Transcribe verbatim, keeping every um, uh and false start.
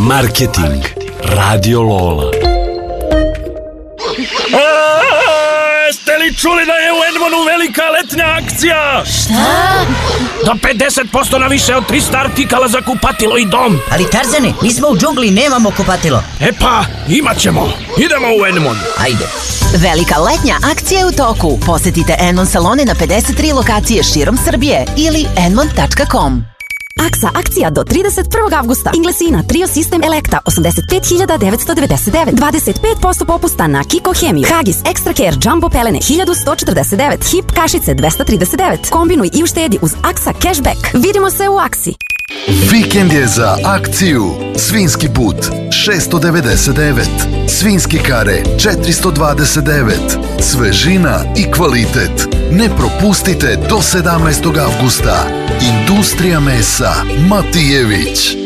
Marketing Radio Lola. Ste li čuli da je u Edmonu velika letnja akcija? Šta? Do pedeset posto na više od trista artikala za kupatilo i dom. Ali Tarzane, mi smo u džungli, nemamo kupatilo. E pa, imat ćemo. Idemo u Edmon. Ajde. Velika letnja akcija je u toku. Posetite Edmon salone na pedeset tri lokacije širom Srbije ili edmon tačka com. Aksa akcija do trideset prvog avgusta. Inglesina Trio System Elekta osamdeset pet hiljada devetsto devedeset devet. dvadeset pet posto popusta na Kiko Hemiju. Hagis Extra Care Jumbo pelene hiljadu sto četrdeset devet. Hip kašice dvesta trideset devet. Kombinuj i uštedi uz Aksa Cashback. Vidimo se u Aksi. Vikend je za akciju. Svinjski put šesto devedeset devet. Svinjski kare četiristo dvadeset devet. Svežina i kvalitet. Ne propustite do sedamnaestog avgusta. Industrija mesa Matijević.